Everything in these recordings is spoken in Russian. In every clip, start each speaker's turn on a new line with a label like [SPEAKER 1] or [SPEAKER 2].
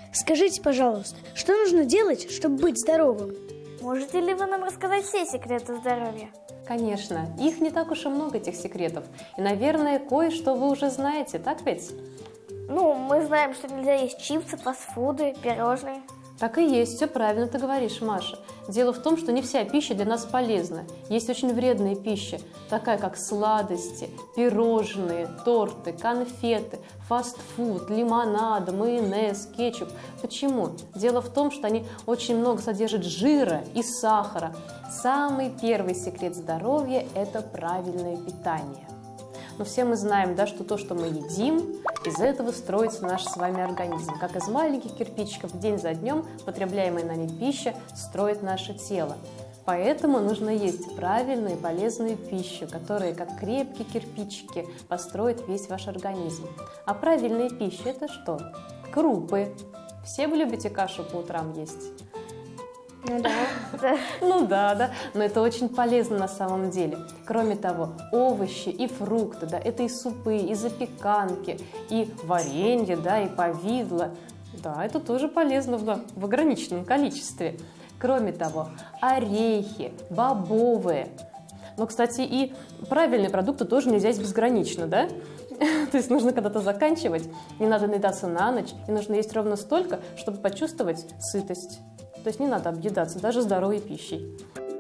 [SPEAKER 1] Скажите, пожалуйста, что нужно делать, чтобы быть здоровым?
[SPEAKER 2] Можете ли вы нам рассказать все секреты здоровья?
[SPEAKER 3] Конечно, их не так уж и много, этих секретов. И, наверное, кое-что вы уже знаете, так ведь?
[SPEAKER 2] Мы знаем, что нельзя есть чипсы, фастфуды, пирожные.
[SPEAKER 3] Так и есть, все правильно ты говоришь, Маша. Дело в том, что не вся пища для нас полезна. Есть очень вредная пища, такая как сладости, пирожные, торты, конфеты, фастфуд, лимонад, майонез, кетчуп. Почему? Дело в том, что они очень много содержат жира и сахара. Самый первый секрет здоровья – это правильное питание. Но все мы знаем, да, что то, что мы едим, из этого строится наш с вами организм. Как из маленьких кирпичиков день за днем потребляемая нами пища строит наше тело. Поэтому нужно есть правильную и полезную пищу, которая, как крепкие кирпичики, построит весь ваш организм. А правильная пища – это что? Крупы. Все вы любите кашу по утрам есть? Ну да, но это очень полезно на самом деле. Кроме того, овощи и фрукты, да, это и супы, и запеканки, и варенье, да, и повидло. Да, это тоже полезно в ограниченном количестве. Кроме того, орехи, бобовые. Но, кстати, и правильные продукты тоже нельзя есть безгранично, да? То есть нужно когда-то заканчивать, не надо наедаться на ночь, и нужно есть ровно столько, чтобы почувствовать сытость. То есть не надо объедаться даже здоровой пищей.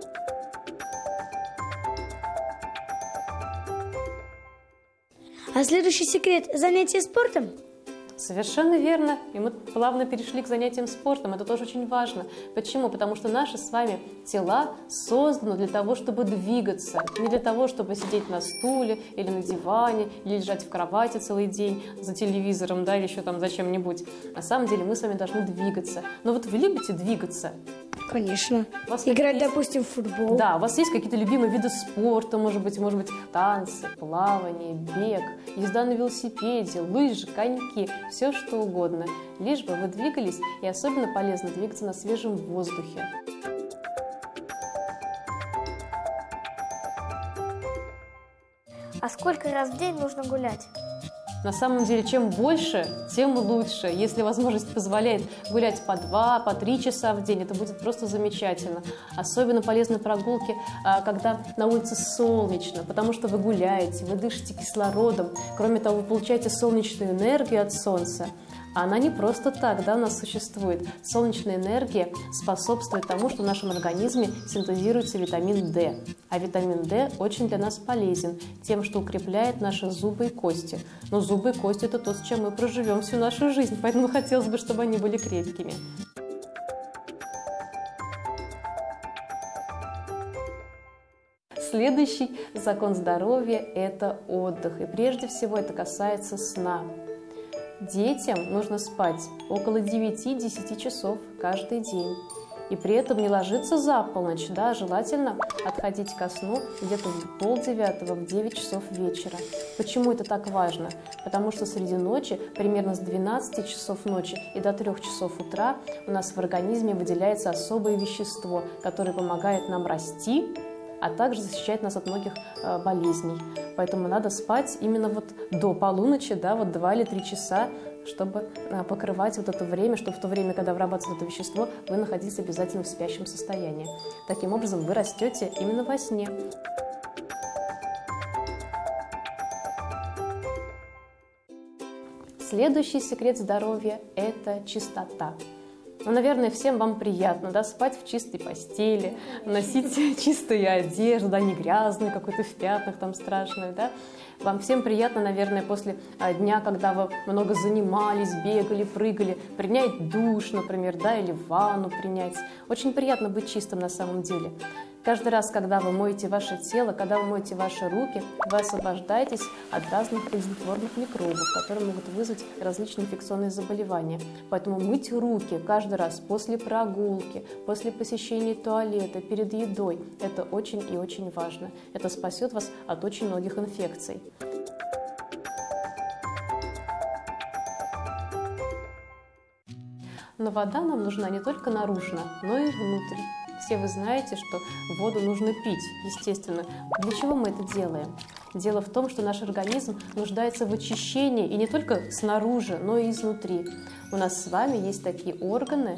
[SPEAKER 1] А следующий секрет – занятие спортом?
[SPEAKER 3] Совершенно верно. И мы плавно перешли к занятиям спортом. Это тоже очень важно. Почему? Потому что наши с вами тела созданы для того, чтобы двигаться. Не для того, чтобы сидеть на стуле или на диване, или лежать в кровати целый день за телевизором, да, или еще там за чем-нибудь. На самом деле мы с вами должны двигаться. Но вот вы любите двигаться?
[SPEAKER 1] Конечно. Играть, допустим, в футбол.
[SPEAKER 3] Да, у вас есть какие-то любимые виды спорта, может быть, танцы, плавание, бег, езда на велосипеде, лыжи, коньки, все что угодно. Лишь бы вы двигались, и особенно полезно двигаться на свежем воздухе.
[SPEAKER 2] А сколько раз в день нужно гулять?
[SPEAKER 3] На самом деле, чем больше, тем лучше. Если возможность позволяет гулять по 2, по 3 часа в день, это будет просто замечательно. Особенно полезны прогулки, когда на улице солнечно, потому что вы гуляете, вы дышите кислородом. Кроме того, вы получаете солнечную энергию от солнца. А она не просто так, да, у нас существует. Солнечная энергия способствует тому, что в нашем организме синтезируется витамин D. А витамин D очень для нас полезен тем, что укрепляет наши зубы и кости. Но зубы и кости – это то, с чем мы проживем всю нашу жизнь, поэтому хотелось бы, чтобы они были крепкими. Следующий закон здоровья – это отдых. И прежде всего это касается сна. Детям нужно спать около 9-10 часов каждый день. И при этом не ложиться за полночь, да, желательно отходить ко сну где-то в 8:30, в 9 часов вечера. Почему это так важно? Потому что среди ночи, примерно с 12 часов ночи и до 3 часов утра у нас в организме выделяется особое вещество, которое помогает нам расти, а также защищает нас от многих болезней. Поэтому надо спать именно вот до полуночи, да, вот 2 или 3 часа, чтобы покрывать вот это время, чтобы в то время, когда вырабатывается это вещество, вы находились обязательно в спящем состоянии. Таким образом, вы растете именно во сне. Следующий секрет здоровья – это чистота. Ну, наверное, всем вам приятно, да, спать в чистой постели, носить чистую одежду, да, не грязную, какую-то в пятнах там страшную, да. Вам всем приятно, наверное, после дня, когда вы много занимались, бегали, прыгали, принять душ, например, да, или ванну принять. Очень приятно быть чистым на самом деле. Каждый раз, когда вы моете ваше тело, когда вы моете ваши руки, вы освобождаетесь от разных болезнетворных микробов, которые могут вызвать различные инфекционные заболевания. Поэтому мыть руки каждый раз после прогулки, после посещения туалета, перед едой – это очень и очень важно. Это спасет вас от очень многих инфекций. Но вода нам нужна не только наружно, но и внутрь. Все вы знаете, что воду нужно пить, естественно. Для чего мы это делаем? Дело в том, что наш организм нуждается в очищении и не только снаружи, но и изнутри. У нас с вами есть такие органы,